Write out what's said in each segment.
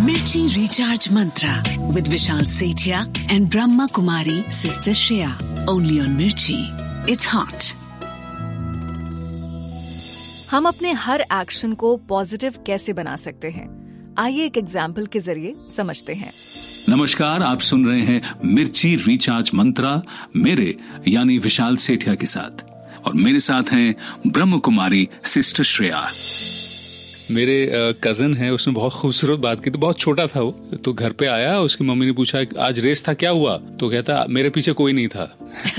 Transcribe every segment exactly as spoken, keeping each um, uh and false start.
Mirchi Recharge Mantra with Vishal Sethia and Brahma Kumari Sister Shreya. Only on Mirchi. It's hot. हम अपने हर action को positive कैसे बना सकते हैं, आइए एक एग्जाम्पल के जरिए समझते हैं। नमस्कार, आप सुन रहे हैं मिर्ची रिचार्ज मंत्रा मेरे यानी विशाल सेठिया के साथ, और मेरे साथ हैं ब्रह्म कुमारी सिस्टर श्रेया। मेरे कजन है, उसने बहुत खूबसूरत बात की। तो बहुत छोटा था वो, तो घर पे आया, उसकी मम्मी ने पूछा आज रेस था, क्या हुआ? तो कहता मेरे पीछे कोई नहीं था।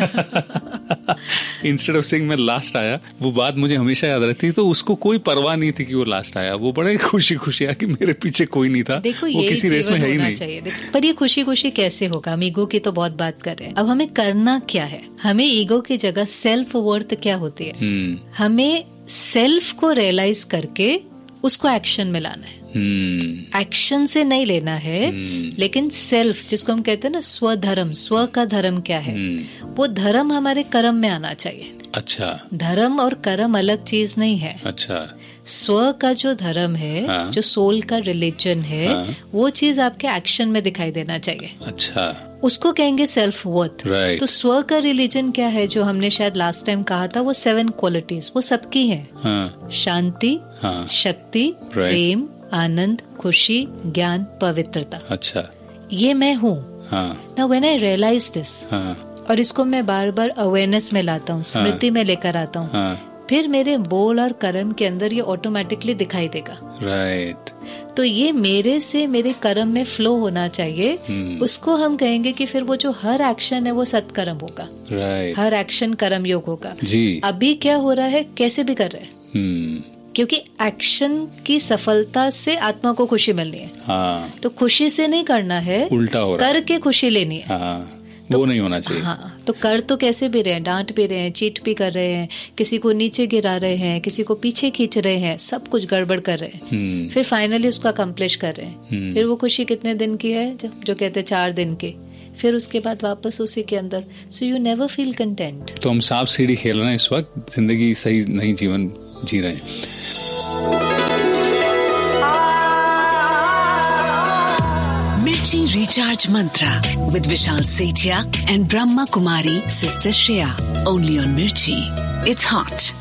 इंस्टेड ऑफ सेइंग मैं लास्ट आया। वो बात मुझे हमेशा याद रहती। तो उसको कोई परवाह नहीं थी कि वो लास्ट आया, वो बड़े खुशी खुशी आया कि मेरे पीछे कोई नहीं था। देखो, वो किसी रेस में है ही नहीं। चाहिए। पर ये खुशी खुशी कैसे होगा? हम ईगो की तो बहुत बात कर रहे हैं। अब हमें करना क्या है? हमें ईगो की जगह सेल्फ वर्थ क्या होती है, हमें सेल्फ को रियलाइज करके उसको एक्शन में लाना है। एक्शन से नहीं लेना है, लेकिन सेल्फ, जिसको हम कहते हैं ना स्वधर्म, स्व का धर्म क्या है, वो धर्म हमारे कर्म में आना चाहिए। अच्छा, धर्म और कर्म अलग चीज नहीं है। अच्छा, स्व का जो धर्म है, हाँ? जो सोल का रिलीजन है, हाँ? वो चीज आपके एक्शन में दिखाई देना चाहिए। अच्छा, उसको कहेंगे सेल्फ वर्थ। right. तो स्व का रिलीजन क्या है, जो हमने शायद लास्ट टाइम कहा था, वो सेवन क्वालिटीज, वो सबकी है। हाँ. शांति, हाँ. शक्ति, right. प्रेम, आनंद, खुशी, ज्ञान, पवित्रता। अच्छा, ये मैं हूँ। हाँ. Now when I realise this, और इसको मैं बार बार अवेयरनेस में लाता हूँ, स्मृति हाँ. में लेकर आता हूँ, हाँ. फिर मेरे बोल और कर्म के अंदर ये ऑटोमेटिकली दिखाई देगा। राइट। तो ये मेरे से मेरे कर्म में फ्लो होना चाहिए। hmm. उसको हम कहेंगे कि फिर वो जो हर एक्शन है वो सत्कर्म होगा। राइट। हर एक्शन कर्म योग होगा। जी। अभी क्या हो रहा है, कैसे भी कर रहे हैं, hmm. क्योंकि एक्शन की सफलता से आत्मा को खुशी मिलनी है। हाँ. तो खुशी से नहीं करना है, उल्टा हो रहा है, करके खुशी लेनी है। हाँ. तो, वो नहीं होना चाहिए। हाँ, तो कर तो कैसे भी रहे हैं, डांट भी रहे हैं, चीट भी कर रहे हैं, किसी को नीचे गिरा रहे हैं, किसी को पीछे खींच रहे हैं, सब कुछ गड़बड़ कर रहे हैं। फिर फाइनली उसको अकम्प्लिश कर रहे हैं। फिर वो खुशी कितने दिन की है, जो, जो कहते हैं चार दिन की, फिर उसके बाद वापस उसी के अंदर। So you never feel content. तो हम सांप सीढ़ी खेल रहे हैं इस वक्त, जिंदगी सही नहीं जीवन जी रहे हैं। Mirchi Recharge Mantra with Vishal Sethia and Brahma Kumari Sister Shreya. Only on Mirchi. It's hot.